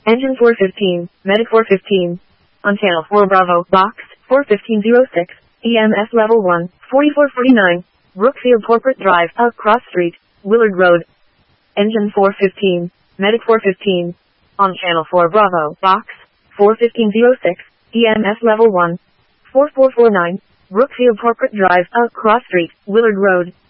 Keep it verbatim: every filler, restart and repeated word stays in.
Engine four fifteen, Medic four fifteen. On channel four Bravo, box, four fifteen oh six, E M S level one, forty-four forty-nine, Brookfield Corporate Drive, out Cross Street, Willard Road. Engine four fifteen, Medic four fifteen. On channel four Bravo, box, four fifteen oh six, E M S level one, forty-four forty-nine, Brookfield Corporate Drive, out Cross Street, Willard Road.